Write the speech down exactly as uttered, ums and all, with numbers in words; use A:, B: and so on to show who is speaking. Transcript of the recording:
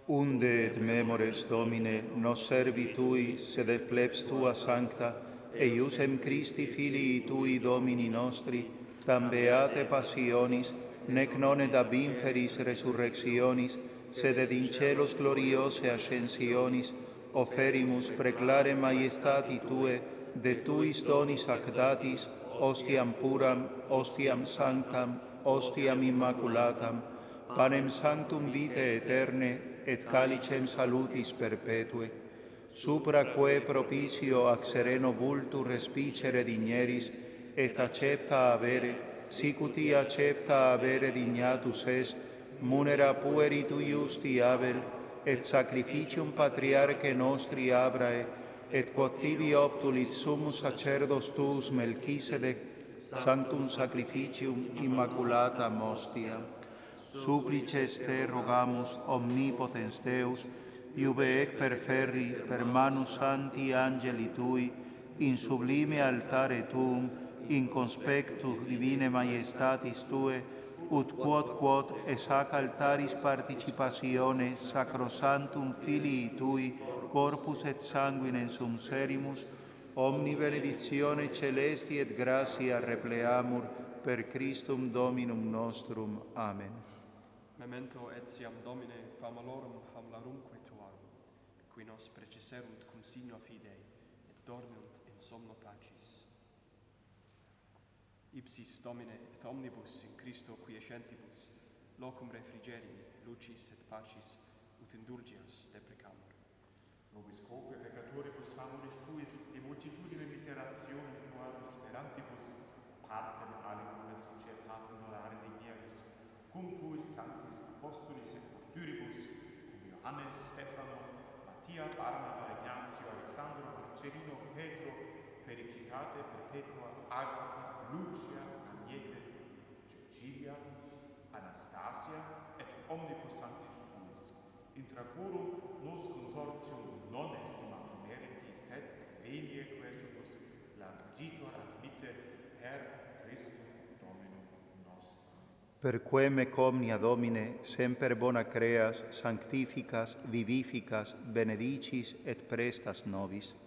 A: Unde et memores Domine, nos servitui, sed et plebs tua sancta, eiusem Christi filii tui Domini nostri, tam beate passionis, nec non ed ab inferis resurrectionis, sed et in celos gloriose ascensionis, oferimus preclare maiestati Tue, de Tuis donis ac datis, ostiam puram, ostiam sanctam, ostiam immaculatam, panem sanctum vitae aeterne, et calicem salutis perpetue, supra quae propicio ac sereno vultur respicere digneris, et accepta avere, sicuti accepta avere dignatus est, munera pueri tu iusti Abel, et sacrificium patriarche nostri Abrae, et quod tibi obtulit summus sacerdos tuus Melchisedec, sanctum sacrificium immaculatam ostia. Supplices te rogamus, omnipotens Deus, iube ec perferri per manus santi angeli tui, in sublime altare tuum, in conspectu divine maiestatis tue, ut quod quod es hac altaris participatione sacrosantum filii tui, corpus et sanguinem sum serimus, omni benedictione celesti et gratia repleamur per Christum Dominum nostrum. Amen.
B: Memento etiam Domine famalorum famularumque tuarum, qui nos preceserunt cum signo fidei, et dormiunt in somno pacis. Ipsis Domine et omnibus in Christo quiescentibus, locum refrigerii, lucis et pacis, ut indulgias deprecamur.
C: Nobis quoque peccatoribus famulis tuis, e multitudine miseratione tuarum sperantibus, partem alicum et societatem honorare dignieris, cum tuis sanctis apostolis et martyribus, cum Johannes, Stefano, Mattia, Barnaba, Ignazio, Alexandro, Marcellino, Petro, felicitate perpetua, Agata, Lucia, Agnete, Cecilia, Anastasia, et omnibus sanctis tuis, intra quorum nos consortium non estimatum meriti, sed venie quesumus largitor admitte per Christum Dominum nostrum.
A: Per quem ec omnia Domine, semper bona creas, sanctificas, vivificas, benedicis et prestas nobis.